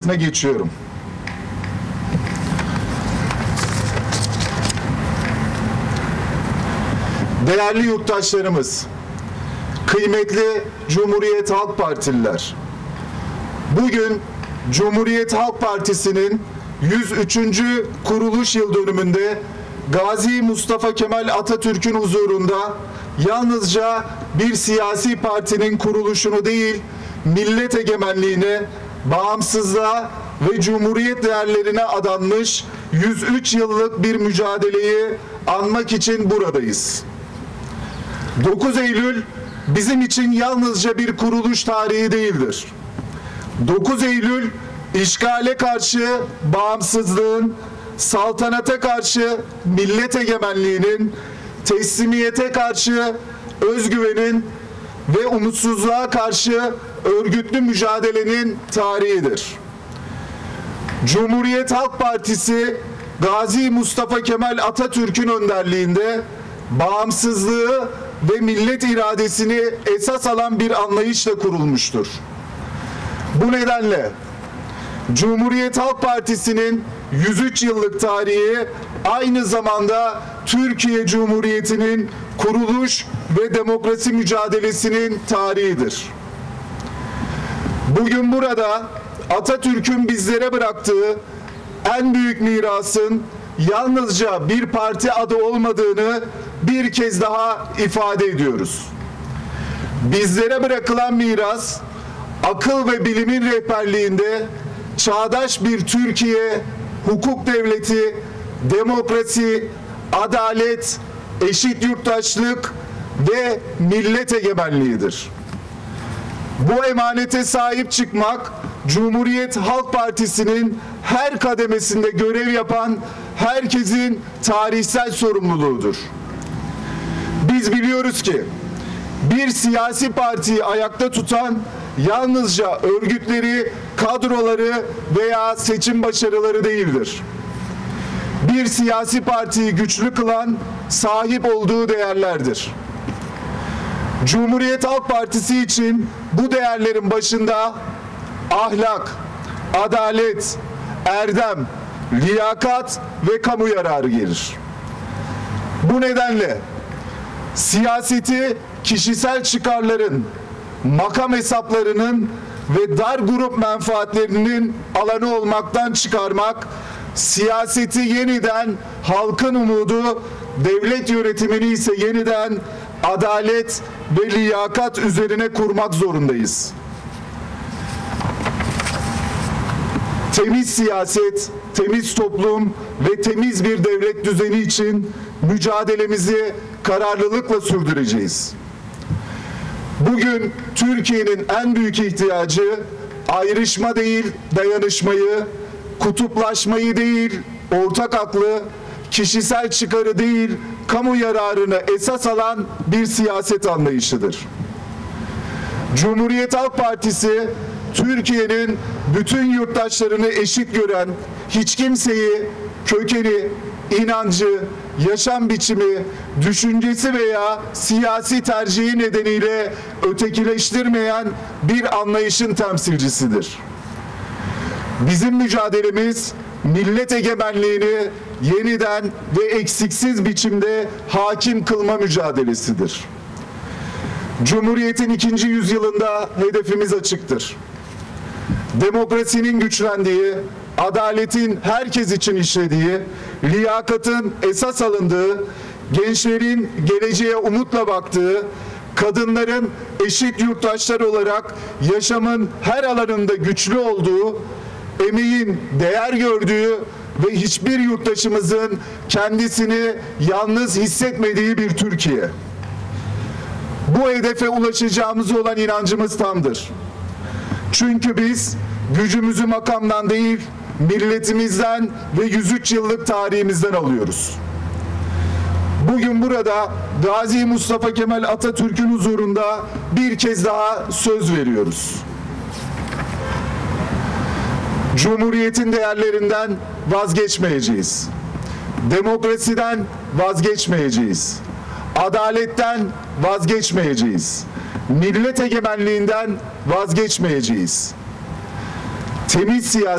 konuşmasına geçiyorum. Değerli yurttaşlarımız, kıymetli Cumhuriyet Halk Partililer, bugün Cumhuriyet Halk Partisi'nin 103. kuruluş yıl dönümünde Gazi Mustafa Kemal Atatürk'ün huzurunda yalnızca bir siyasi partinin kuruluşunu değil, millet egemenliğine, bağımsızlığa ve cumhuriyet değerlerine adanmış 103 yıllık bir mücadeleyi anmak için buradayız. 9 Eylül bizim için yalnızca bir kuruluş tarihi değildir. 9 Eylül işgale karşı bağımsızlığın, saltanata karşı millet egemenliğinin, teslimiyete karşı özgüvenin ve umutsuzluğa karşı örgütlü mücadelenin tarihidir. Cumhuriyet Halk Partisi, Gazi Mustafa Kemal Atatürk'ün önderliğinde bağımsızlığı ve millet iradesini esas alan bir anlayışla kurulmuştur. Bu nedenle Cumhuriyet Halk Partisi'nin 103 yıllık tarihi aynı zamanda Türkiye Cumhuriyeti'nin kuruluş ve demokrasi mücadelesinin tarihidir. Bugün burada Atatürk'ün bizlere bıraktığı en büyük mirasın yalnızca bir parti adı olmadığını bir kez daha ifade ediyoruz. Bizlere bırakılan miras, akıl ve bilimin rehberliğinde çağdaş bir Türkiye, hukuk devleti, demokrasi, adalet, eşit yurttaşlık ve millet egemenliğidir. Bu emanete sahip çıkmak, Cumhuriyet Halk Partisi'nin her kademesinde görev yapan herkesin tarihsel sorumluluğudur. Biz biliyoruz ki bir siyasi partiyi ayakta tutan yalnızca örgütleri, kadroları veya seçim başarıları değildir. Bir siyasi partiyi güçlü kılan sahip olduğu değerlerdir. Cumhuriyet Halk Partisi için bu değerlerin başında ahlak, adalet, erdem, liyakat ve kamu yararı gelir. Bu nedenle siyaseti kişisel çıkarların, makam hesaplarının ve dar grup menfaatlerinin alanı olmaktan çıkarmak, siyaseti yeniden halkın umudu, devlet yönetimini ise yeniden adalet ve liyakat üzerine kurmak zorundayız. Temiz siyaset, temiz toplum ve temiz bir devlet düzeni için mücadelemizi kararlılıkla sürdüreceğiz. Bugün Türkiye'nin en büyük ihtiyacı ayrışma değil, dayanışmayı, kutuplaşmayı değil, ortak aklı, kişisel çıkarı değil, kamu yararını esas alan bir siyaset anlayışıdır. Cumhuriyet Halk Partisi, Türkiye'nin bütün yurttaşlarını eşit gören, hiç kimseyi kökeni, inancı, yaşam biçimi, düşüncesi veya siyasi tercihi nedeniyle ötekileştirmeyen bir anlayışın temsilcisidir. Bizim mücadelemiz millet egemenliğini yeniden ve eksiksiz biçimde hakim kılma mücadelesidir. Cumhuriyetin 2. yüzyılında hedefimiz açıktır. Demokrasinin güçlendiği, adaletin herkes için işlediği, liyakatın esas alındığı, gençlerin geleceğe umutla baktığı, kadınların eşit yurttaşlar olarak yaşamın her alanında güçlü olduğu, emeğin değer gördüğü ve hiçbir yurttaşımızın kendisini yalnız hissetmediği bir Türkiye. Bu hedefe ulaşacağımız olan inancımız tamdır. Çünkü biz gücümüzü makamdan değil, milletimizden ve 103 yıllık tarihimizden alıyoruz. Bugün burada Gazi Mustafa Kemal Atatürk'ün huzurunda bir kez daha söz veriyoruz. Cumhuriyetin değerlerinden vazgeçmeyeceğiz. Demokrasiden vazgeçmeyeceğiz. Adaletten vazgeçmeyeceğiz. Millet egemenliğinden vazgeçmeyeceğiz. Temiz siyaset